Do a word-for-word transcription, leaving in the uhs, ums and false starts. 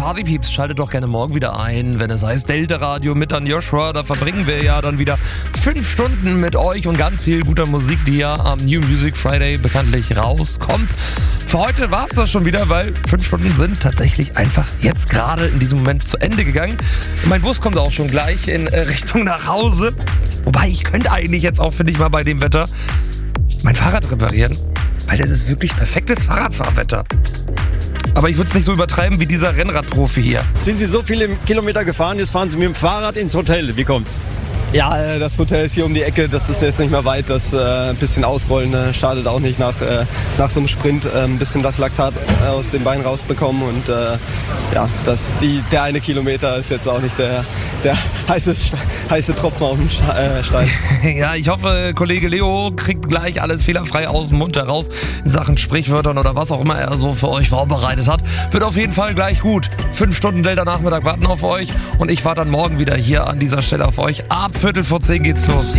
Partypieps, schaltet doch gerne morgen wieder ein, wenn es heißt Delta Radio mit an Joshua. Da verbringen wir ja dann wieder fünf Stunden mit euch und ganz viel guter Musik, die ja am New Music Friday bekanntlich rauskommt. Für heute war es das schon wieder, weil fünf Stunden sind tatsächlich einfach jetzt gerade in diesem Moment zu Ende gegangen. Mein Bus kommt auch schon gleich in Richtung nach Hause. Wobei, ich könnte eigentlich jetzt auch, finde ich mal, bei dem Wetter mein Fahrrad reparieren, weil das ist wirklich perfektes Fahrradfahrwetter. Aber ich würde es nicht so übertreiben wie dieser Rennradprofi hier. Sind Sie so viele Kilometer gefahren, jetzt fahren Sie mit dem Fahrrad ins Hotel. Wie kommt's? Ja, das Hotel ist hier um die Ecke, das ist jetzt nicht mehr weit. Das äh, ein bisschen ausrollen äh, schadet auch nicht nach, äh, nach so einem Sprint. Äh, ein bisschen das Laktat äh, aus dem Bein rausbekommen. Und äh, ja, das, die, der eine Kilometer ist jetzt auch nicht der, der heiße, heiße Tropfen auf dem Stein. Ja, ich hoffe, Kollege Leo kriegt gleich alles fehlerfrei aus dem Mund heraus in Sachen Sprichwörtern oder was auch immer er so für euch vorbereitet hat. Wird auf jeden Fall gleich gut. Fünf Stunden Delta Nachmittag warten auf euch und ich fahre dann morgen wieder hier an dieser Stelle auf euch. Ab Viertel vor zehn geht's los.